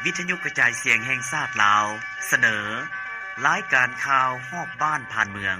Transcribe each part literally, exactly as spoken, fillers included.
วิทยุกระจายเสียงแห่งชาติลาวเสนอรายการข่าวฮอบบ้านผ่านเมือง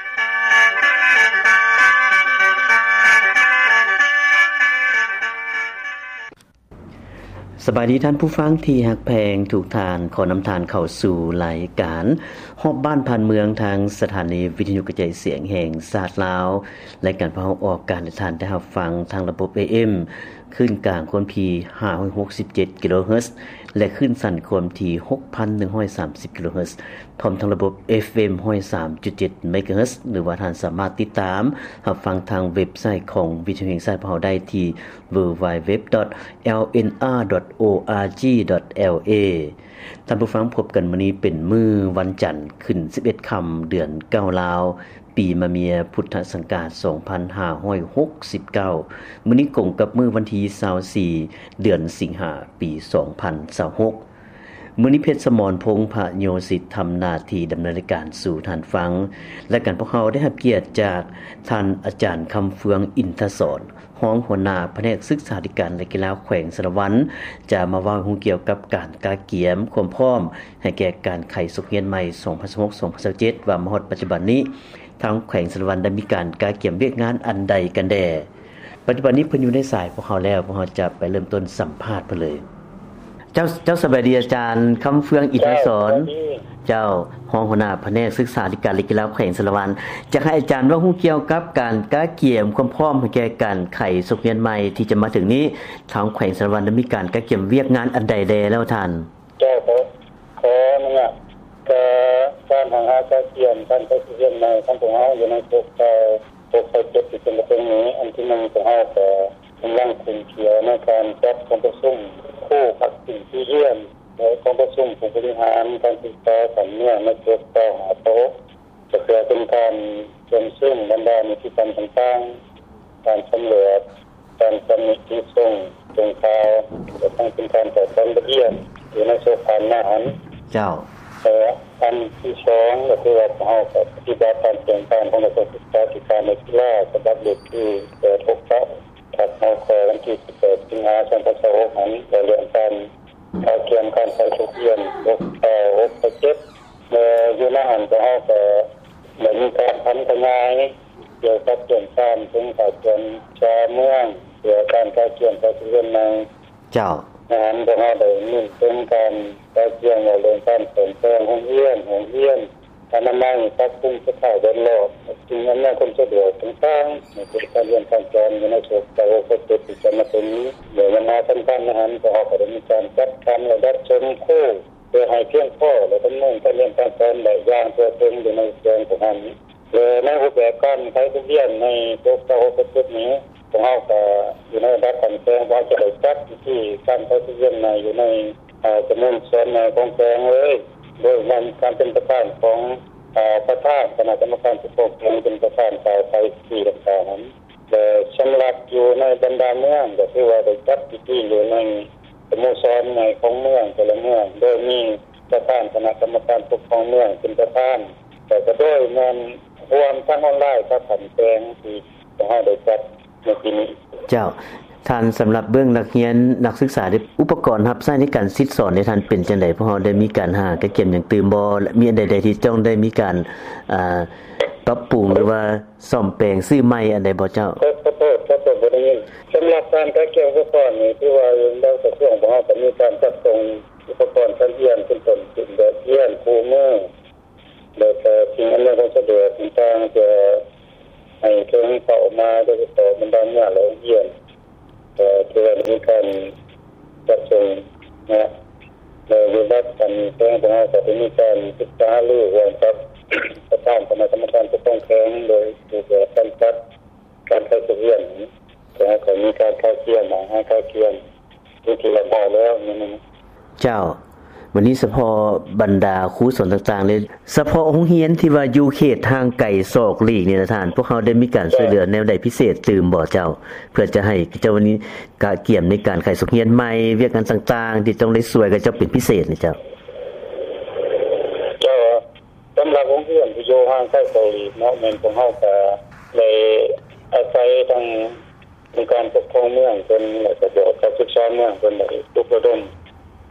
สบายดีท่านผู้ฟังที่ฮักแพงถูกทานขอนำทานเข้าสู่รายการฮอบบ้านผ่านเมืองทางสถานีวิทยุกระจายเสียงแห่งชาติลาวรายการพาเฮาออกการให้ท่านได้รับฟังทางระบบ เอ เอ็ม ขึ้นกลางความถี่ห้าร้อยหกสิบเจ็ดกิโลเฮิรตซ์และขึ้นสั้นความถี่ หกพันหนึ่งร้อยสามสิบกิโลเฮิรตซ์พร้อมทางระบบ เอฟ เอ็ม หนึ่งร้อยสามจุดเจ็ด เมกะเฮิรตซ์หรือว่าท่านสามารถติดตามรับฟังทางเว็บไซต์ของวิทยุแห่งชาติพาเฮาได้ที่ ดับเบิลยู ดับเบิลยู ดับเบิลยู ดอท แอล เอ็น อาร์ ดอท โอ อาร์ จี ดอท แอล เอ ท่านผู้ฟังพบกันมื้อนี้เป็นมื้อวันจันทร์ขึ้นสิบเอ็ดค่ำเดือนเก้าลาวปีมะเมียพุทธศักราชสองพันห้าร้อยหกสิบเก้ามื้อนี้ตรงกับมื้อวันที่ยี่สิบสี่เดือนสิงหาคมปีสองพันยี่สิบหกมื้อนี้เพชรสมรพงษ์พระโยสิทธิ์ทำหน้าที่ดำเนินรายการสู่ท่านฟังและกันพวกเราได้รับเกียรติจากท่านอาจารย์คำเฟืองอินทศรรองหัวหน้าแผนกศึกษาธิการและกีฬาแขวงสารวัตรจะมาเว้าเกี่ยวกับการกาเกียมความพร้อมให้แก่การไขสุขเฮียนใหม่สองพันสิบหก สองพันยี่สิบเจ็ดว่ามาฮอดปัจจุบันนี้ทางแขวงสารวัตรได้มีการกาเกียมเวียกงานอันใดกันแด่ปัจจุบันนี้เพิ่นอยู่ในสายพวกเราแล้วพวกเราจะไปเริ่มต้นสัมภาษณ์เพิ่นเลยเจ้าเจ้าสวัสดีอาจารย์คำเฟืองอินทศรเจ้ารองหัวหน้าแผนกศึกษาธิการและกีฬาแขวงสารวัตรจะให้อาจารย์ว่าฮู้เกี่ยวกับการกาเกียมความพร้อมให้แก่การไขสุขเฮียนใหม่ที่จะมาถึงนี้ทางแขวงสารวัตรได้มีการกาเกียมเวียกงานอันใดแด่แล้วท่านเจ้าขอขอนั่นน่ะก็การทางหากาเกียมการไขสุขเฮียนใหม่ของพวกเฮาอยู่ในพวกเจ้าพวกเจ็ดที่เป็นตรงนี้อันที่หนึ่งของเฮาก็กำลังคุมเขียวในการจัดการประชุมคู่พักสิ่งที่เยี่ยมในการประชุมผู้บริหารการติดต่อกันเนี่ยในเกี่ยวกับหาโต๊ะจะเกิดเป็นการเชื่อมซึ่งบรรดานิติกรรมต่างๆการสำรวจการสำนึกที่ส่งตรงข่าวจะต้องเป็นการจัดการระเบียบอยู่ในโซฟานอาหารเจ้าแต่อันที่สองก็คือว่าเฮาก็ปฏิบัติตามเกณฑ์การของกระทรวงศึกษาธิการในกีฬาสำหรับเด็กที่เกิดหกเก้าถัดมาขอวันที่สิบแปดสิงหาคมสองพันยี่สิบหกนั้นได้เรื่องการเข้าเกี่ยมการใช้ทุกเรียนหกเก้า หกเจ็ดเมื่ออยู่ในหันก็เฮาก็ได้มีการพัฒนาเกี่ยวกับเรื่องการถึงการเกี่ยมชาเมืองเกี่ยวกับการเกี่ยมการเรียนในเจ้าอาหารของเฮาได้มีเป็นการการเกี่ยมเรื่องการเปลี่ยนแปลงของเรียนของเรียนอนามัยปรับปรุงสภาพแวดล้อมสิ่งอำนวยความสะดวกต่างๆในการเรียนการสอนอยู่ในส่วนแต่ว่าก็จะติดกันมาตรงนี้เดี๋ยววันหน้าสำคัญนะฮะก็ออกจะมีการจัดการระดับชมคู่เพื่อให้เพียงพอและทั้งนั้นการเรียนการสอนได้อย่างตัวตรงอยู่ในส่วนของนั้นเลยในรูปแบบการใช้ทุกเรียนในตัวเก่าก็จุดนี้ของเราก็อยู่ในระดับการแจ้งว่าจะได้จัดที่การใช้ทุกเรียนในอยู่ในจำนวนส่วนในของแจ้งเลยโดยนำการเป็นประธานของประธานคณะกรรมการปกครองเป็นประธานฝ่ายไฟที่ต่างๆนั้นแต่สำหรับอยู่ในบรรดาเมืองก็คือว่าได้จัดที่อยู่ในสโมสรในของเมืองแต่ละเมืองโดยมีประธานคณะกรรมการปกครองเมืองเป็นประธานแต่ก็โดยนำรวมทั้งออนไลน์กับผันแปลงที่จะให้ได้จัดในปีนี้เจ้าท่านสำหรับเบื้องนักเรียนนักศึกษาได้อุปกรณ์รับใช้ในการศึกษาในท่านเป็นจังได๋เพราะเฮาได้มีการหากระเก็บอย่างตื่มบ่มีอันใดๆที่ต้องได้มีการอ่าปรับปรุงหรือว่าซ่อมแปลงซื้อใหม่อันใดบ่เจ้าขอโทษขอโทษบ่ได้ยินสำหรับการกระเก็บอุปกรณ์นี่คือว่าอยู่ในกระทรวงของเฮาก็มีการจัดส่งอุปกรณ์การเรียนเป็นต้นเป็นแบบเรียนครูมือแล้วก็สิ่งอำนวยความสะดวกต่างๆจะให้ถึงเข้ามาโดยเฉพาะบรรดาเนี่ยโรงเรียนแต่เพื่อมีการจัดส่งนะในระดับการแจ้งของเราจะมีการศึกษาหรือร่วมกับประธานคณะกรรมการปกครองแขวงโดยดูแลการจัดการเข้าเรียนจะให้เขามีการเข้าเรียนมาให้เข้าเรียนที่ที่เราบอกแล้วนี่นะเจ้าวันนี้เฉพาะบรรดาครูสอนต่างๆเลยเฉพาะโรงเรียนที่ว่าอยู่เขตทางไกลซอกหลีกนี่นะท่านพวกเขาได้มีการช่วยเหลือแนวใดพิเศษตื่มบ่เจ้าเพื่อจะให้เจ้าวันนี้กะเกี่ยมในการไขสุขเฮียนใหม่เวียกงานต่างๆที่ต้องได้ช่วยกับเจ้าเป็นพิเศษนี่เจ้าเจ้าสำหรับโรงเรียนที่อยู่ห่างไกลซอกหลีกเนาะแม่นของเฮาก็ได้อาศัยทางองค์การปกครองเมืองเพิ่นแล้วก็เดี๋ยวการศึกษาเมืองเพิ่นได้ทุกระดม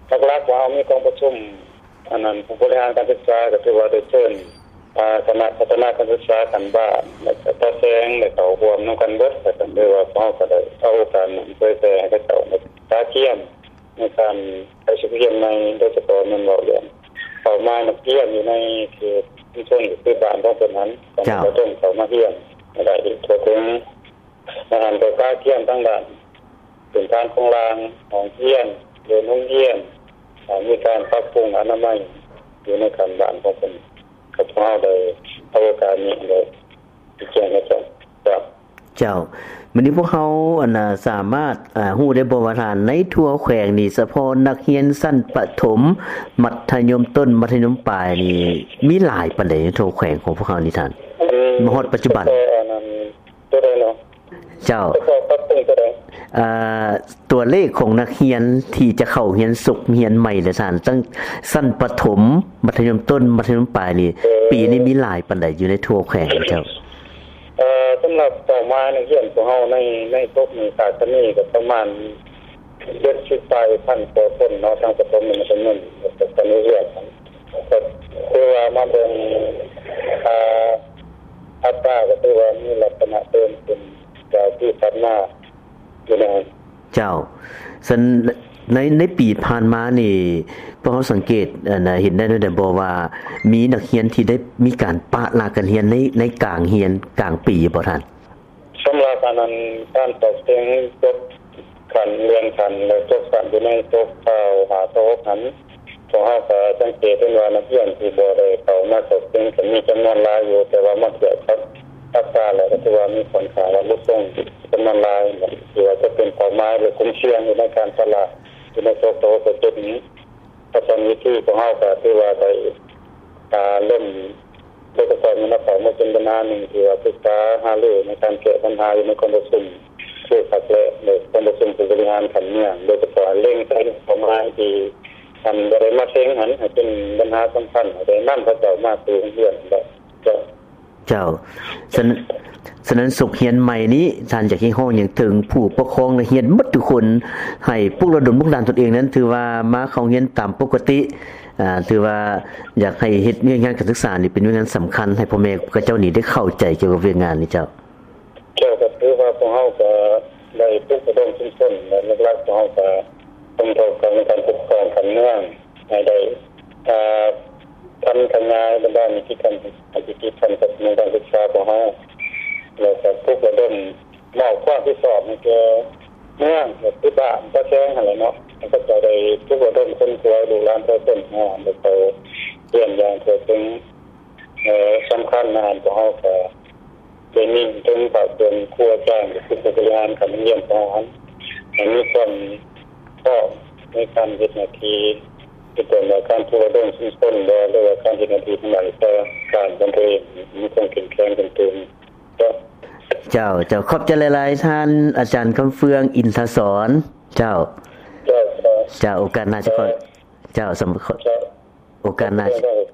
หลักๆว่าเฮามีกองประชุมอันนั้นผู้บริหารการศึกษาก็ถือว่าได้เชิญอ่าคณะพัฒนาการศึกษากันบ้านและก็ตาแสงและเขารวมนํากันเบิดก็ถือว่าเฮาก็ได้เอาโอกาสนั้นเผยแพร่ให้เขาเจ้าตาเทียมในการไปศึกษาในโดยเฉพาะมันเว้าเรื่องเป้าหมายนักเรียนอยู่ในเขตชุมชนหรือบ้านของเพิ่นนั้นก็ต้องเข้ามาเรียนได้ทั่วถึงอาหารก็ตาเทียมทั้งด้านเป็นการของรางของเรียนเรียนโรงเรียนมีการปรับปรุงอนามัยอยู่ในการบ้านของเพิ่นก็พอได้เอาโอกาสนี้เลยแจ้งให้เจ้าครับเจ้ามื้อนี้พวกเฮาอันน่ะสามารถอ่าฮู้ได้บ่ว่าท่านในทั่วแขวงนี่เฉพาะนักเรียนชั้นประถมมัธยมต้นมัธยมปลายนี่มีหลายปานใดในทั่วแขวงของพวกเฮานี่ท่านมาฮอดปัจจุบันอันนั้นตัวใดเนาะเจ้าปรับปรุงตัวใดอ่าตัวเลขของนักเรียนที่จะเข้าเรียนสุขเรียนใหม่ล่ะท่านตั้งชั้นประถมมัธยมต้นมัธยมปลายนี่ปีนี้มีหลายปานใดอยู่ในทั่วแขวงเจ้าเอ่อสําหรับเป้าหมายนักเรียนของเฮาในในพวกนี้ก็จะมีก็ประมาณเจ็ดสิบปลายพันกว่าคนเนาะทางประถมมันเป็นนั่นก็ตอนนี้เรียนก็คือว่ามาเบิ่งอ่าอัตราก็คือว่ามีลักษณะเพิ่มขึ้นจากที่ผ่านมาอยู่นะเจ้าซั่นในในปีผ่านมานี่พวกเฮาสังเกตอันน่ะเห็นได้ได้บ่ว่ามีนักเรียนที่ได้มีการปะละกันเรียนในในกลางเรียนกลางปีบ่ท่านสําหรับอันนั้นการตกแต่งจบขันเรียนขันแล้วจบกันอยู่ในจบเก้าหาโตขันพวกเฮาก็สังเกตเห็นว่านักเรียนที่บ่ได้เข้ามาตกแต่งก็มีจํานวนหลายอยู่แต่ว่ามาเกี่ยวกับอัตราแล้วก็ถือว่ามีผลค่าว่าลดลงจํานวนหลายถือว่าจะเป็นเป้าหมายหรือคุ้มเสี่ยงอยู่ในการตลาดอยู่ในโตโตก็จุดนี้ถ้าตอนนี้ที่ของเฮาก็ถือว่าได้อ่าเริ่มโดยเฉพาะในภาคมาเป็นปัญหาหนึ่งที่ว่าศึกษาหารือในการแก้ปัญหาอยู่ในกองประชุมคือขัดและในกองประชุมผู้บริหารขันเนี่ยโดยเฉพาะเร่งใช้เป้าหมายที่ทำได้มาเช็งหันให้เป็นปัญหาสำคัญได้นำพระเจ้ามาสู่เรียนได้เจ้าเจ้าฉะนั้นฉะนั้นสุขเรียนใหม่นี้ท่านจะคิดฮ้องอย่างถึงผู้ปกครองนักเรียนหมดทุกคนให้ปลุกระดมปลุกดันตนเองนั้นถือว่ามาเข้าเรียนตามปกติอ่าถือว่าอยากให้เฮ็ดเรื่องงานการศึกษานี่เป็นเรื่องสำคัญให้พ่อแม่กับเจ้านี่ได้เข้าใจเกี่ยวกับเรื่องงานนี้เจ้าเกี่ยวกับคือว่าพวกเฮาก็ได้ปลุกระดมชุมชนและหลักๆพวกเฮาก็ต้องเข้ากับการปกครองขันเมืองให้ได้อ่าทำขยายบรรดานิติกรรมอาชีพทำกับในการศึกษาของเฮาแล้วก็ปลุกระดมมอบความที่สอบให้แก่เมืองและที่บ้านก็แจ้งหั่นแหละเนาะก็จะได้ปลุกระดมคนครัวดูแลประชาชนเฮาแล้วก็เรียนอย่างทั่วถึงเอ่อสำคัญงานของเฮาก็ได้มีถึงปรับปรุงครัวจ้างผู้บริหารการเรียนของเฮาให้มีความพร้อมในการเฮ็ดหน้าที่ที่เป็นการปลุกระดมชุมชนบ่หรือว่าการเฮ็ดหน้าที่ทั้งหลายแต่การบำเพ็ญมีความเข้มแข็งเป็นตัวเจ้าเจ้าขอบใจหลายๆท่านอาจารย์คำเฟืองอินทศรเจ้าเจ้าเจ้าโอกาสหน้าจะขอเจ้าสำคัญโอกาสหน้า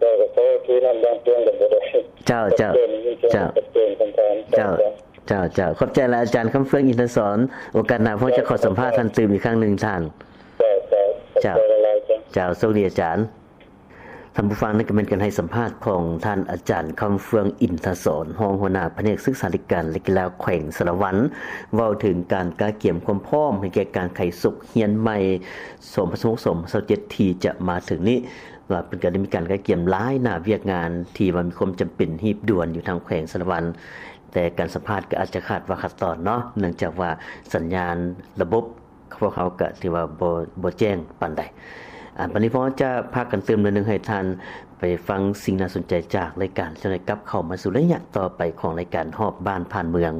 เจ้าเจ้าเจ้าเจ้าเจ้าเจ้าขอบใจหลายอาจารย์คำเฟืองอินทศรโอกาสหน้าผมจะขอสัมภาษณ์ท่านตื่มอีกครั้งนึงท่านเจ้าเจ้าสวัสดีอาจารย์ท่านผู้ฟังนั่นก็เป็นการให้สัมภาษณ์ของท่านอาจารย์คำเฟืองอินทศรรองหัวหน้าแผนกศึกษาธิการและกีฬาแขวงสารวัตรเว้าถึงการกาเกี่ยมความพร้อมให้แก่การไขสุขเรียนใหม่สมประสงค์สมยี่สิบเจ็ดที่จะมาถึงนี้ว่าเป็นการได้มีการกาเกี่ยมหลายหน้าเวียกงานที่มันมีความจําเป็นรีบด่วนอยู่ทางแขวงสารวัตรแต่การสัมภาษณ์ก็อาจจะขาดว่าขัดตอนเนาะเนื่องจากว่าสัญญาณระบบพวกเขาก็ถือว่าบ่บ่แจ้งปานใดอ่าบัดนี้พอจะพากันเติมเรื่องนึงให้ท่านไปฟังสิ่งน่าสนใจจากรายการจะได้กลับเข้ามาสู่ระยะต่อไปของรายการฮอบบ้านผ่านเมือง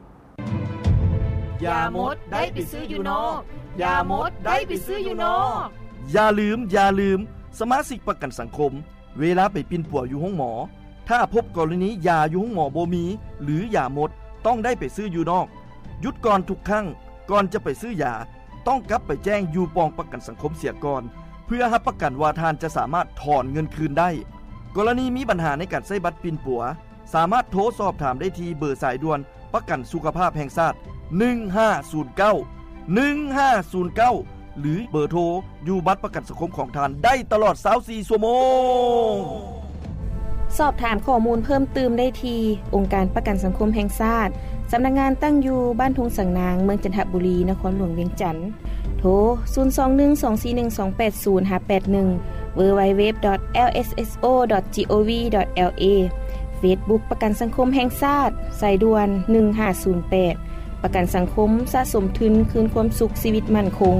อย่าหมดได้ไปซื้ออยู่นอกอย่าหมดได้ไปซื้ออยู่นอกอย่าลืมอย่าลืมสมาชิกประกันสังคมเวลาไปปิ่นปัวอยู่ห้องหมอถ้าพบกรณียาอยู่ห้องหมอบ่มีหรือยาหมดต้องได้ไปซื้ออยู่นอกหยุดก่อนทุกครั้งก่อนจะไปซื้อยาต้องกลับไปแจ้งอยู่ปองประกันสังคมเสียก่อนเพื่อรับประกันว่าทานจะสามารถถอนเงินคืนได้กรณีมีปัญหาในการใช้บัตรปิ่นปัวสามารถโทรสอบถามได้ที่เบอร์สายด่วนประกันสุขภาพแห่งชาติหนึ่งห้าศูนย์เก้า หนึ่งห้าศูนย์เก้าหรือเบอร์โทรอยู่บัตรประกันสังคมของท่านได้ตลอดยี่สิบสี่ชั่วโมงสอบถามข้อมูลเพิ่มเติมได้ที่องค์การประกันสังคมแห่งชาติสำนักงานตั้งอยู่บ้านทุ่งสังนางเมืองจันทบุรีนครหลวงเวียงจันทน์โทรศูนย์ สอง หนึ่ง สอง สี่ หนึ่ง สอง แปด ศูนย์ ห้า แปด หนึ่ง ดับเบิลยู ดับเบิลยู ดับเบิลยู ดอท แอล เอส เอส โอ ดอท จี โอ วี ดอท แอล เอ Facebook ประกันสังคมแห่งชาติสายด่วนหนึ่งห้าศูนย์แปดประกันสังคมสะสมทุนคืนความสุขชีวิตมั่นคง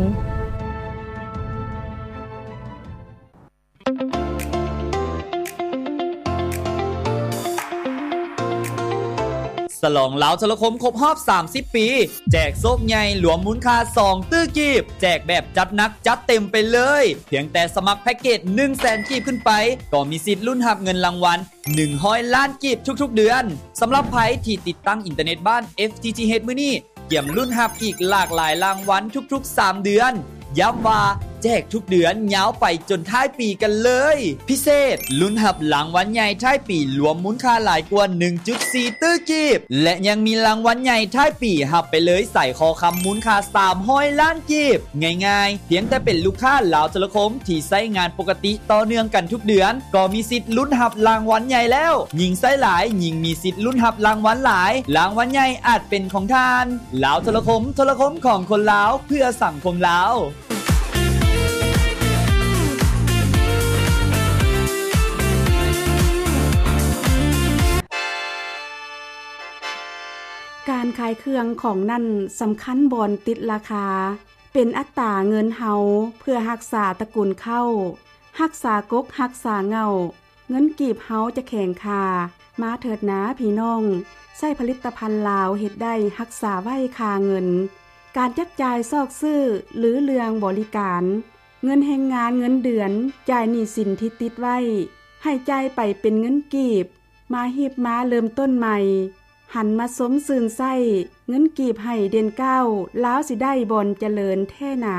ฉลองลาวโทรคมครบรอบสามสิบปีแจกโซกใหญ่รวมมูลค่าสองตื้อกีบแจกแบบจัดหนักจัดเต็มไปเลยเพียงแต่สมัครแพ็กเกจ หนึ่งแสน กีบขึ้นไปก็มีสิทธิ์ลุ้นรับเงินรางวัลหนึ่งร้อยล้านกีบทุกๆเดือนสำหรับไผที่ติดตั้งอินเทอร์เน็ตบ้าน เอฟ ที ที เอช มื้อนี้เกี่ยมลุ้นรับอีกหลากหลายรางวัลทุกๆสามเดือนย้ำว่าแจกทุกเดือนยาวไปจนท้ายปีกันเลยพิเศษลุ้นรับรางวัลใหญ่ท้ายปีรวมมูลค่าหลายกว่า หนึ่งจุดสี่ ตื้อกีบและยังมีรางวัลใหญ่ท้ายปีรับไปเลยใส่คอคำมูลค่าสามร้อยล้านกีบง่ายๆเพียงแต่เป็นลูกค้าลาวโทรคมที่ใช้งานปกติต่อเนื่องกันทุกเดือนก็มีสิทธิ์ลุ้นรับรางวัลใหญ่แล้วยิ่งใช้หลายยิ่งมีสิทธิ์ลุ้นรับรางวัลหลายรางวัลใหญ่อาจเป็นของท่านลาวโทรคมโทรคมของคนลาวเพื่อสังคมลาวการขายเครื่องของนั่นสำคัญบอนติดราคาเป็นอัตราเงินเฮาเพื่อรักษาตระกูลเข้ารักษากกรักษาเงาเงินกีบเฮาจะแข็งค่ามาเถิดนะพี่น้องใช้ผลิตภัณฑ์ลาวเฮ็ดได้รักษาไว้ค่าเงินการจับจ่ายซอกซื้อหรือเรื่องบริการเงินแห่งงานเงินเดือนจ่ายหนี้สินที่ติดไว้ให้จ่ายไปเป็นเงินกีบมาฮีบมาเริ่มต้นใหม่หันมาสมซื่นไส้เงินกีบให้เดือนเก้าแล้วสิได้บอนเจริญแท่นา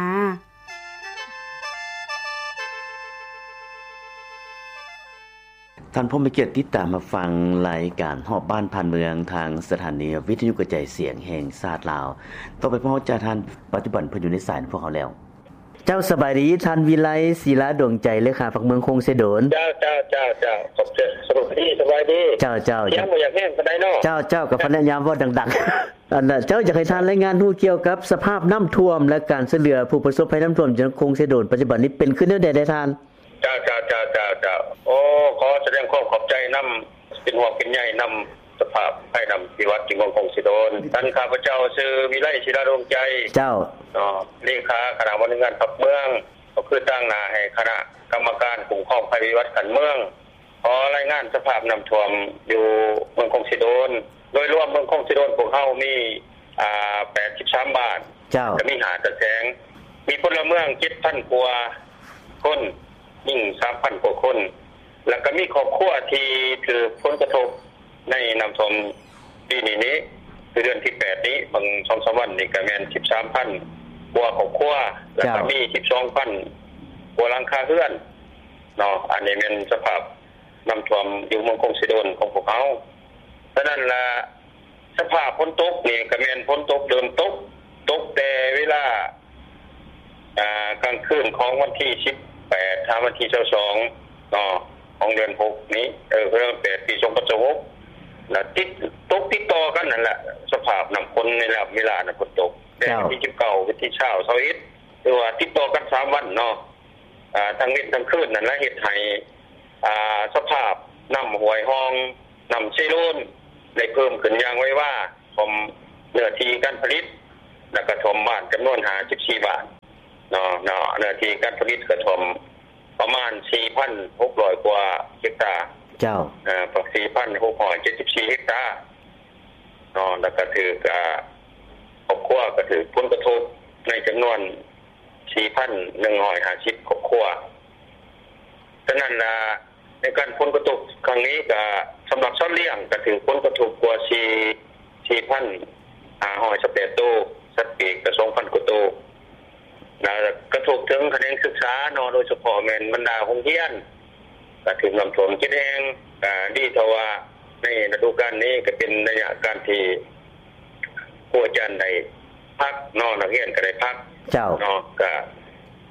ท่านผู้มีเกียรติติดตามมาฟังรายการฮอบบ้านผ่านเมืองทางสถานีวิทยุกระจายเสียงแห่งชาติลาวต่อไปพ่อจะท่านปัจจุบันเพิ่นอยู่ในสายพวกเขาแล้วเจ้าสบายดีท่านวิไลศิลาดวงใจเลขาฝักเมืองคงเสดนเจ้าเจ้าเจ้าเจ้าขอบใจสบายดีสบายดีเจ้าเจ้ายังบ่อยากแห้งปานใดเนาะเจ้าเจ้ากับพนักงานว่าดังๆอันน่ะเจ้าอยากให้ท่านรายงานฮู้เกี่ยวกับสภาพน้ำท่วมและการช่วยเหลือผู้ประสบภัยน้ำท่วมจังหวัดคงเสดนปัจจุบันนี้เป็นขึ้นแนวใดได้ท่านเจ้าเจ้าเจ้าเจ้าเจ้าโอ้ขอแสดงความขอบใจนำเป็นห่วงเป็นใยนำสภาพให้นำที่วัดจิงคงเสดนท่านข้าพเจ้าชื่อวิไลศิลาดวงใจเจ้าเนาะเลขาคณะบริหารพักเมืองก็คือตั้งหน้าให้คณะกรรมการคุ้มครองภัยพิบัติการเมืองขอรายงานสภาพน้ำท่วมอยู่เมืองคงสิโดนโดยรวมเมืองคงสิโดนพวกเฮามีอ่าแปดสิบสามบ้านเจ้าจะมีหาดตะแสงมีพลเมือง เจ็ดพัน กว่าคนยิ่ง สามพัน กว่าคนแล้วก็มีครอบครัวที่ถือผลกระทบในน้ำท่วมปีนี้นี้คือเดือนที่แปดนี้บาง สองสาม วันนี่ก็แม่น สิบสามพันกว่าครอบครัวแล้วก็มี สิบสองพัน กว่าหลังคาเรือนเนาะอันนี้เป็นสภาพน้ำท่วมอยู่เมืองคงสิโดนของพวกเฮาฉะนั้นล่ะสภาพฝนตกนี่ก็แม่นฝนตกเดิมตกตกแต่เวลาอ่ากลางคืนของวันที่สิบแปดถึงวันที่ยี่สิบสองเนาะของเดือนหกนี้เออเดือนแปดปีสองพันสิบหกแล้วติดตกติดต่อกันนั่นแหละสภาพน้ำฝนในระดับเวลาน่ะฝนตกแต่วันที่สิบเก้าวันที่เช้าเช้าอีกหรือว่าติดต่อกันสามวันเนาะอ่าทั้งวันทั้งคืนนั่นแหละเฮ็ดให้อ่าสภาพน้ำห้วยห้องน้ำเชโลนได้เพิ่มขึ้นอย่างไว้ว่าผมเนื้อที่การผลิตแล้วก็ท่วมบ้านจำนวนห้าสิบสี่บ้านเนาะเนาะเนื้อที่การผลิตก็ท่วมประมาณ สี่พันหกร้อย กว่าเฮกตาร์เจ้าเอ่อ สี่พันหกร้อยเจ็ดสิบสี่ เฮกตาร์เนาะแล้วก็ถืออ่าครอบครัวก็ถือผลกระทบในจำนวน สี่พันหนึ่งร้อยห้าสิบ ครอบครัวฉะนั้นล่ะในการผลกระทบครั้งนี้ก็สำหรับสัตว์เลี้ยงก็ถือผลกระทบกว่า สี่พันห้าร้อยสิบแปด ตัวสัตว์ปีกก็ สองพัน กว่าตัวนะกระทบถึงคะแนนศึกษาเนาะโดยเฉพาะแม่นบรรดาโรงเรียนก็ถึงน้ำท่วมจิตแห้งก็ดีเท่าว่าในฤดูกาลนี้ก็เป็นระยะการที่ผู้อาจารย์ได้พักเนาะนักเรียนก็ได้พักเจ้าเนาะก็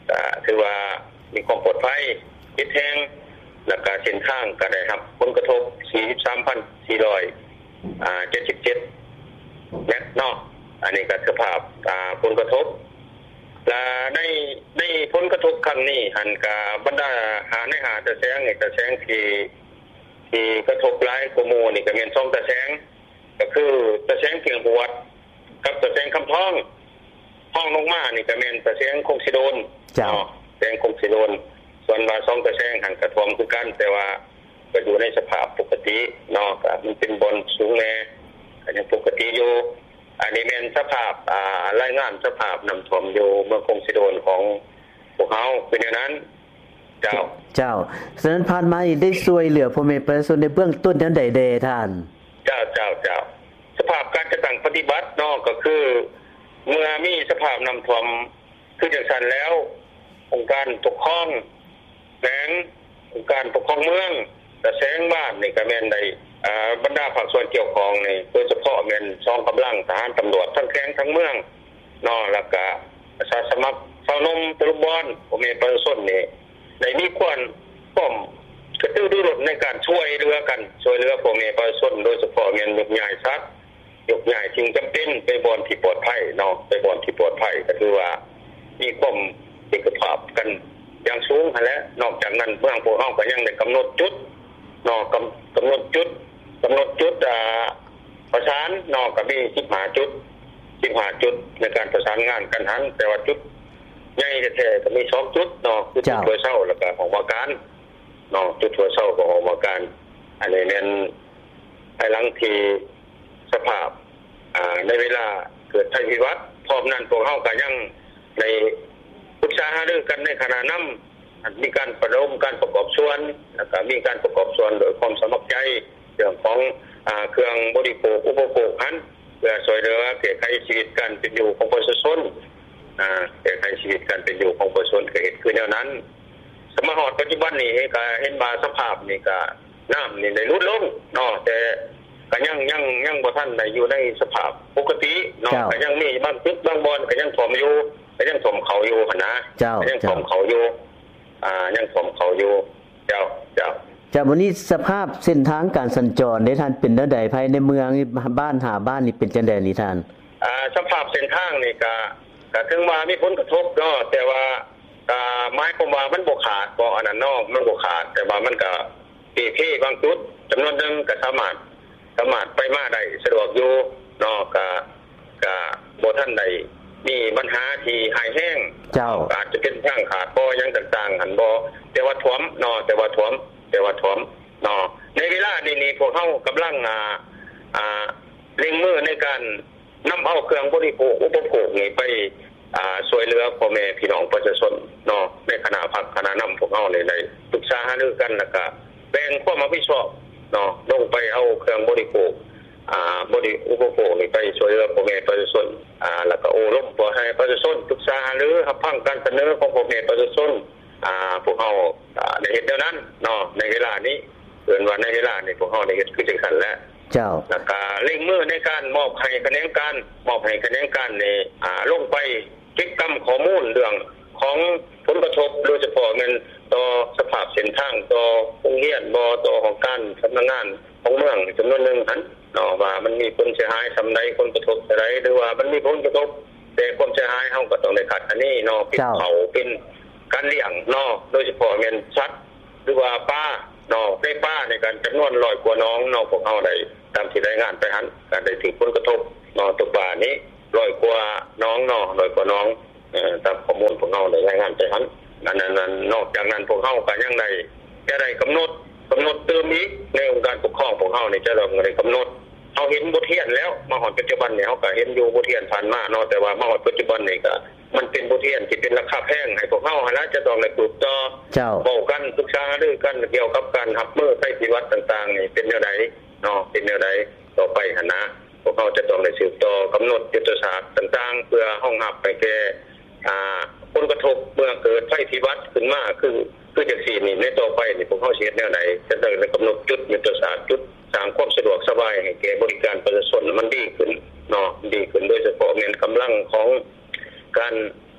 ก็ถือว่ามีความปลอดภัยคิดแฮงแล้วก็เส้นทางก็ได้รับผลกระทบ สี่สิบสามพันสี่ร้อยอ่าเจ็ดสิบเจ็ด เมตรเนาะอันนี้ก็สภาพอ่าผลกระทบและในในผลกระทบครั้งนี้หันกับบรรดาหาในหาตะแสงนี่ตะแสงที่ที่กระทบหลายกว่าหมู่นี่ก็แม่นสองตะแสงก็คือตะแสงเกียงหวดกับตะแสงคำท้องห้องลงมานี่ก็แม่นตะแสงคงสิโดนเนาะแสงคงสิโดนส่วนว่าสองตะแสงหันกระท่วมคือกันแต่ว่าก็อยู่ในสภาพปกติเนาะก็มันเป็นบนสูงแน่ก็ยังปกติอยู่อันนี้เป็นสภาพอ่ารายงานสภาพน้ำท่วมอยู่เมืองคงสิโดนของพวกเฮาเป็นอย่างนั้นเจ้าเจ้าฉะนั้นผ่านมาได้ช่วยเหลือพ่อแม่ประชาชนในเบื้องต้นจังได๋เด้ท่านเจ้าเจ้าเจ้าสภาพการกระตั้งปฏิบัติเนาะก็คือเมื่อมีสภาพน้ำท่วมคือจังซั่นแล้วองค์การปกครองแขวงองค์การปกครองเมืองตะแสงบ้านนี่ก็แม่นได้อ่าบรรดาภาคส่วนเกี่ยวข้องนี่โดยเฉพาะแม่นกองกำลังทหารตำรวจทั้งแขวงทั้งเมืองเนาะแล้วก็อาสาสมัครชาวนมตะลุบอนพ่อแม่ประชาชนนี่ได้มีความพร้อมกระตือรือร้นในการช่วยเหลือกันช่วยเหลือพ่อแม่ประชาชนโดยเฉพาะแม่นยกย้ายสัตว์ยกย้ายสิ่งจำเป็นไปบ่อนที่ปลอดภัยเนาะไปบ่อนที่ปลอดภัยก็คือว่ามีความเอกภาพกันอย่างสูงหั่นแหละนอกจากนั้นเมืองพวกเฮาก็ยังได้กำหนดจุดเนาะกำกำหนดจุดกำหนดจุดอ่าประสานเนาะก็มีสิบห้าจุดสิบห้าจุดในการประสานงานกันหันแต่ว่าจุดใหญ่แท้ๆก็มีสองจุดเนาะคือจุดหัวเช้าแล้วก็ของว่าการเนาะจุดหัวเช้าของว่าการอันนี้แม่นภายหลังที่สภาพอ่าในเวลาเกิดภัยพิบัติพร้อมนั้นพวกเฮาก็ยังในปรึกษาหารือกันในขณะนั้นมีการประดมการประกอบส่วนแล้วก็มีการประกอบส่วนโดยความสมัครใจเรื่องของอ่าเครื่องบริโภคอุปโภคนั้นเพื่อช่วยเหลือแก้ไขชีวิตการเป็นอยู่ของประชาชนอ่าแก้ไขชีวิตการเป็นอยู่ของประชาชนก็เห็นคือแนวนั้นสมัยฮอดปัจจุบันนี้ก็เห็นว่าสภาพนี่ก็น้ำนี่ได้ลดลงเนาะแต่ก็ยังยังยังบ่ทันได้อยู่ในสภาพปกติเนาะก็ยังมีบางจุดบางบ่อนก็ยังท่วมอยู่ก็ยังท่วมเขาอยู่หั่นนะยังท่วมเขาอยู่อ่ายังท่วมเขาอยู่เจ้าเจ้าจากวันนี้สภาพเส้นทางการสัญจรได้ท่านเป็นจังได๋ภายในเมืองบ้านหาบ้านนี่เป็นจังได๋นี่ท่านอ่าสภาพเส้นทางนี่ก็ก็ถึงว่ามีผลกระทบเนาะแต่ว่าอ่าหมายความว่ามันบ่ขาดบ่อันนั้นเนาะมันบ่ขาดแต่ว่ามันก็ปีที่บางจุดจำนวนนึงก็สามารถสามารถไปมาได้สะดวกอยู่เนาะก็ก็บ่ทันได้มีปัญหาที่หายแห้งเจ้าอาจจะเป็นทางขาดบ่อยังต่างๆหั่นบ่แต่ว่าท่วมเนาะแต่ว่าท่วมแต่ว่าท่วมเนาะในเวลานี้นี่พวกเฮากำลังอ่าอ่าเร่งมือในการนำเอาเครื่องบริโภคอุปโภคนี่ไปอ่าช่วยเหลือพ่อแม่พี่น้องประชาชนเนาะในคณะพักคณะนำพวกเฮานี่ได้ปรึกษาหารือกันแล้วก็แบ่งความรับผิดชอบเนาะลงไปเอาเครื่องบริโภคอ่าบริอุปโภคนี่ไปช่วยเหลือพ่อแม่ประชาชนอ่าแล้วก็อบรมบ่ให้ประชาชนปรึกษาหารือรับฟังการเสนอของพ่อแม่ประชาชนอ่าพวกเฮาอ่าได้เฮ็ดแนวนั้นเนาะในเวลานี้เอิ้นว่าในเวลานี้พวกเฮาได้เฮ็ดคือจังซั่นแหละเจ้าแล้วก็เร่งมือในการมอบให้คะแนนการมอบให้คะแนนการนี่อ่าลงไปเก็บกำข้อมูลเรื่องของผลกระทบโดยเฉพาะแม่นต่อสภาพเส้นทางต่อโรงเรียนบ่ต่อของการสำนักงานของเมืองจำนวนนึงหั่นเนาะว่ามันมีผลเสียหายซำใดผลกระทบเท่าใดหรือว่ามันมีผลกระทบแต่ความเสียหายเฮาก็ต้องได้คัดอันนี้เนาะเป็นเผาเป็นการเลี้ยงเนาะโดยเฉพาะแม่นสัตว์หรือว่าปลาเนาะในปลาในการจำนวนร้อยกว่าน้องเนาะพวกเฮาได้ตามที่รายงานไปหั่นก็ได้ถึงผลกระทบเนาะตัวปลานี้ร้อยกว่าน้องเนาะร้อยกว่าน้องเอ่อตามข้อมูลพวกเฮาได้รายงานไปหั่นนั้นนั้นนอกจากนั้นพวกเฮาก็ยังได้จะได้กำหนดกำหนดเติมอีกในองค์การปกครองพวกเฮานี่จะต้องได้กำหนดเฮาเห็นบทเรียนแล้วมาฮอดปัจจุบันนี่เฮาก็เห็นอยู่บทเรียนผ่านมาเนาะแต่ว่ามาฮอดปัจจุบันนี่ก็มันเป็นบทเรียนที่เป็นราคาแพงให้พวกเฮาหั่นล่ะจะต้องได้ปลูกต่อเจ้าเว้ากันปรึกษาหารือกันเกี่ยวกับการรับมือภัยพิบัติต่างๆนี่เป็นแนวใดเนาะเป็นแนวใดต่อไปหั่นนะพวกเฮาจะต้องได้สืบต่อกำหนดยุทธศาสตร์ต่างๆเพื่อรองรับไปแก่อ่าผลกระทบเมื่อเกิดภัยพิบัติขึ้นมาคือคือจังซี่นี่ในต่อไปนี่พวกเฮาสิเฮ็ดแนวใดจะต้องได้กำหนดจุดยุทธศาสตร์จุดสร้างความสะดวกสบายให้แก่บริการประชาชนมันดีขึ้นเนาะดีขึ้นโดยเฉพาะแม่นกำลังของการ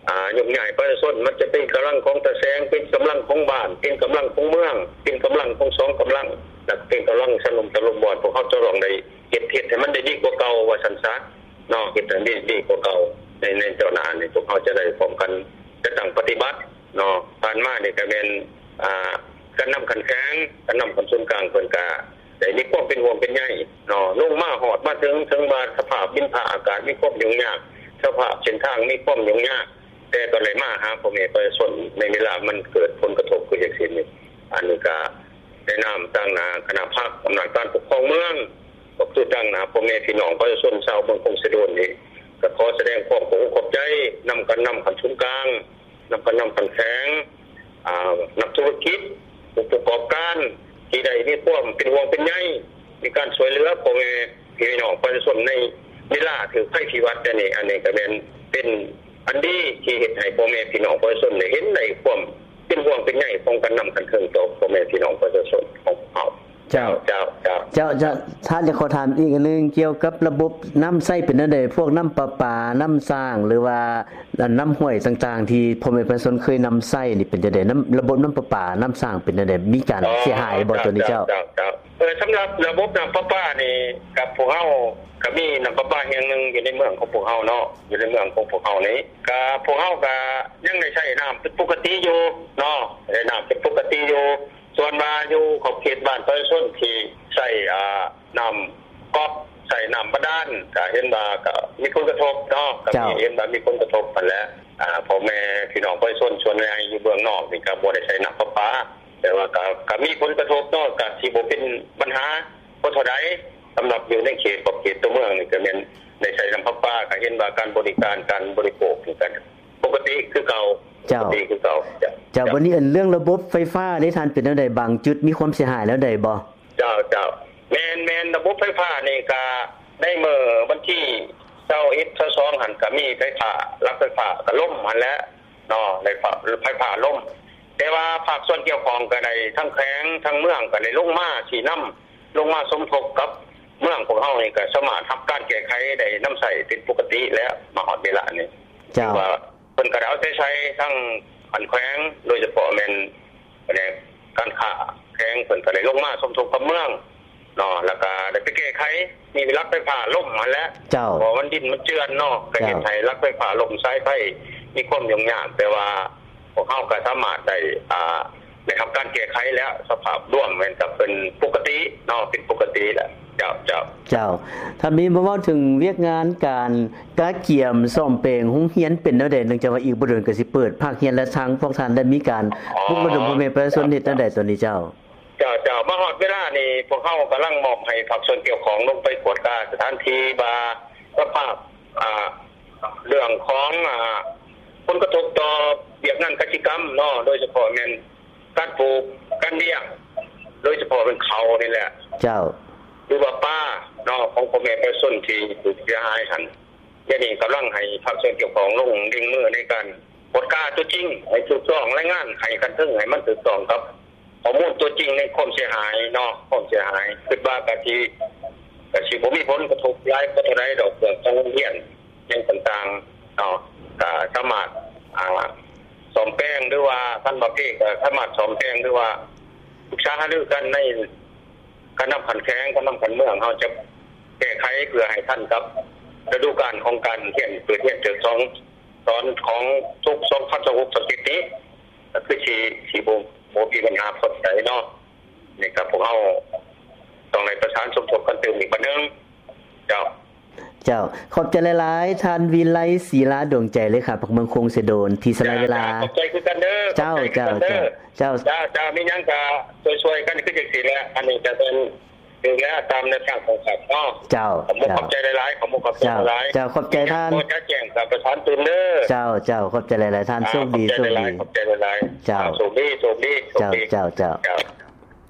อ่ายกใหญ่ประชาชนมันจะเป็นกำลังของตะแสงเป็นกำลังของบ้านเป็นกำลังของเมืองเป็นกำลังของสองกำลังและเป็นกำลังสนุมตะลุมบอลพวกเขาจะลองได้เฮ็ดเฮ็ดให้มันได้ดีกว่าเก่าว่าซั่นซะเนาะเฮ็ดให้ดีดีกว่าเก่าในในเจ้าหน้านี่พวกเขาจะได้พร้อมกันจะตั้งปฏิบัติเนาะผ่านมานี่ก็เป็นอ่าการนำขันแข็งการนำคนส่วนกลางเพิ่นก็ได้มีความเป็นห่วงเป็นใยเนาะลงมาฮอดมาถึงถึงบ้านสภาพดินฟ้าอากาศมีความยุ่งยากสภาพเส้นทางมีความยุ่งยากแต่ก็เลยมาหาพ่อแม่ประชาชนในเวลามันเกิดผลกระทบคือจังซี่นี่อันนี้ก็ได้นำตั้งหน้าคณะภาคอำนาจการปกครองเมืองก็คือตั้งหน้าพ่อแม่พี่น้องประชาชนชาวเมืองคงสะดวนนี่ก็ขอแสดงความขอบใจนำกันนำขันชุนกลางนำกันนำขันแข็งอ่านักธุรกิจผู้ประกอบการที่ได้มีความเป็นห่วงเป็นใยมีการช่วยเหลือพ่อแม่พี่น้องประชาชนในเวลาถือภัยพิบัตินี่อันนี้ก็เป็นเป็นอันดีที่เฮ็ดให้พ่อแม่พี่น้องประชาชนได้เห็นในความเป็นห่วงเป็นใยของกันนำกันเทิงต่อพ่อแม่พี่น้องประชาชนของเฮาเจ้าเจ้าเจ้าเจ้าจะท่านจะขอถามอีกอันนึงเกี่ยวกับระบบน้ำใช้เป็นจังได๋พวกน้ำประปาน้ำสร้างหรือว่าน้ำห้วยต่างๆที่พ่อแม่ประชาชนเคยนำใช้นี่เป็นจังได๋น้ำระบบน้ำประปาน้ำสร้างเป็นจังได๋มีการเสียหายบ่ตัวนี้เจ้าเจ้าเออสำหรับระบบน้ำประปานี่กับพวกเฮาก็มีน้ำประปาแห่งนึงอยู่ในเมืองของพวกเฮาเนาะอยู่ในเมืองของพวกเฮานี้ก็พวกเฮาก็ยังได้ใช้น้ำเป็นปกติอยู่เนาะได้น้ำเป็นปกติอยู่ส่วนมาอยู่ขอบเขตบ้านประชาชนที่ใช้อ่าน้ำก๊อกใช้น้ำบาดาลก็เห็นว่าก็มีผลกระทบเนาะก็มีเห็นว่ามีผลกระทบนั่นแหละอ่าพ่อแม่พี่น้องประชาชนส่วนใหญ่อยู่เบื้องนอกนี่ก็บ่ได้ใช้น้ำประปาแต่ว่าก็ก็มีผลกระทบเนาะก็สิบ่เป็นปัญหาบ่เท่าใดสำหรับอยู่ในเขตขอบเขตตัวเมืองนี่ก็แม่นได้ใช้น้ำประปาก็เห็นว่าการบริการการบริโภคนี่ก็ปกติคือเก่าเจ้าดีคือเก่าเจ้าวันนี้อันเรื่องระบบไฟฟ้าได้ทันเป็นจังได๋บางจุดมีความเสียหายแล้วได้บ่เจ้าเจ้าแม่นๆระบบไฟฟ้านี่ก็ได้เมื่อวันที่ยี่สิบเอ็ด ยี่สิบสองหั่นก็มีไฟฟ้าลักไฟฟ้าก็ล่มหั่นแล้วเนาะได้ไฟฟ้าล่มแต่ว่าภาคส่วนเกี่ยวข้องก็ได้ทั้งแขวงทั้งเมืองก็ได้ลงมาสินำลงมาสมทบกับเมืองของเฮานี่ก็สามารถรับการแก้ไขได้นำใช้เป็นปกติแล้วมาฮอดเวลานี้เจ้าว่าเพิ่นก็เอาใจใช้ทั้งอันแขวงโดยเฉพาะแม่นเนี่ยการค้าแขวงเพิ่นก็ได้ลงมาสมทบกับเมืองเนาะแล้วก็ได้ไปแก้ไขมีลักไฟฟ้าล่มมาแล้วเจ้าเพราะมันดินมันเจือนเนาะก็เฮ็ดให้ลักไฟฟ้าล่มสายไฟมีความยุ่งยากแต่ว่าพวกเฮาก็สามารถได้อ่าได้ทำการแก้ไขแล้วสภาพร่วมเหมือนกับเป็นปกติเนาะเป็นปกติแล้วเจ้าเจ้าเจ้าถ้ามีบ่เว้าถึงเวียกงานการกาเกียมซ่อมแปลงโรงเรียนเป็นแนวใดเนื่องจากว่าอีกบ่โดนก็สิเปิดภาคเรียนและทางพวกท่านได้มีการปลุกระดมพ่อแม่ประชาชนเฮ็ดจังได๋ตัวนี้เจ้าเจ้าเจ้ามาฮอดเวลานี่พวกเฮากำลังมอบให้ภาคส่วนเกี่ยวข้องลงไปตรวจการสถานที่บาสภาพอ่าเรื่องของอ่าผลกระทบต่อเวียกงานกิจกรรมเนาะโดยเฉพาะแม่นการปลูกการเลี้ยงโดยเฉพาะเป็นเขานี่แหละเจ้าหรือว่าป้าเนาะของพ่อแม่ประชาชนที่ถูกเสียหายหั่นอย่างนี้กำลังให้ภาคส่วนเกี่ยวข้องลงเร่งมือในการตรวจการตัวจริงให้ถูกต้องรายงานให้กันถึงให้มันถูกต้องครับข้อมูลตัวจริงในความเสียหายเนาะความเสียหายคิดว่าก็สิก็สิบ่มีผลกระทบหลายบ่เท่าใดดอกเรื่องของโรงเรียนอย่างต่างๆเนาะก็สามารถอ่าซ่อมแปลงหรือว่าท่านบ่เก้ก็สามารถซ่อมแปลงหรือว่าปรึกษาหารือกันในการนำขันแข็งการนำขันเมืองเฮาจะแก้ไขเพื่อให้ท่านครับฤดูกาลของการเรียนเปิดเรียนเจอสองตอนของทุกสองพันหกสิบสิบนี้ก็คือสิสิบ่บ่มีปัญหาสดใสเนาะนี่ครับพวกเฮาต้องได้ประสานสมทบกันเติมอีกบัดนึงเจ้าเจ้าขอบใจหลายๆท่านวิไลศรีลาดวงใจเลยครับเมืองคงเสดนที่สละเวลาขอบใจคือกันเด้อเจ้าเจ้าเจ้าเจ้าเจ้าเจ้ามีหยังก็ช่วยๆกันคือจังซี่แหละอันนี้จะเป็นดูแลตามแนวทางของครับเนาะเจ้าผมขอบใจหลายๆผมขอบใจหลายๆเจ้าขอบใจท่านขอแจ้งกับประธานตื่นเด้อเจ้าเจ้าขอบใจหลายๆท่านโชคดีโชคดีขอบใจหลายๆเจ้าโชคดีโชคดีเจ้าเจ้าเจ้า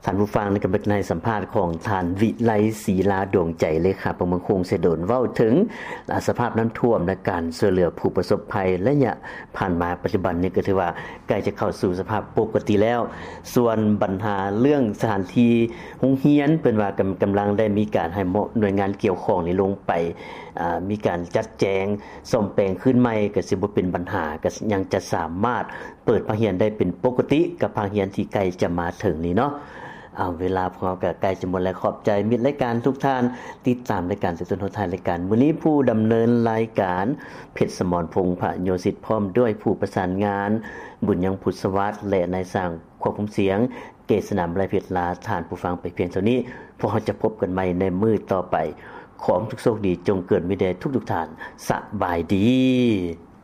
ท่านผู้ฟังในกำลังในสัมภาษณ์ของท่านวิไลศรีลาดวงใจเลขาประมงคงเสดนเว้าถึงสภาพน้ำท่วมและการช่วยเหลือผู้ประสบภัยและระยะผ่านมาปัจจุบันนี้ก็ถือว่าใกล้จะเข้าสู่สภาพปกติแล้วส่วนปัญหาเรื่องสถานที่โรงเรียนเป็นว่ากำกำลังได้มีการให้หน่วยงานเกี่ยวข้องนี่ลงไปอ่ามีการจัดแจงซ่อมแปลงขึ้นใหม่ก็สิบ่เป็นปัญหาก็ยังจะสามารถเปิดภาคเรียนได้เป็นปกติกับภาคเรียนที่ใกล้จะมาถึงนี่เนาะเอาเวลาพอก็ใกล้จะหมดแล้วขอบใจมิตรรายการทุกท่านติดตามรายการสุดท้ายรายการมื้อนี้ผู้ดำเนินรายการเพชรสมรพงษ์พระโยสิทธิ์พร้อมด้วยผู้ประสานงานบุญยังพุทธสวัสดิ์และนายสร้างควบคุมเสียงเกษนามไรเพชรลาท่านผู้ฟังไปเพียงเท่านี้พวกเราจะพบกันใหม่ในมื้อต่อไปขอทุกโชคดีจงเกิดมีแด่ทุกๆท่านสบายดี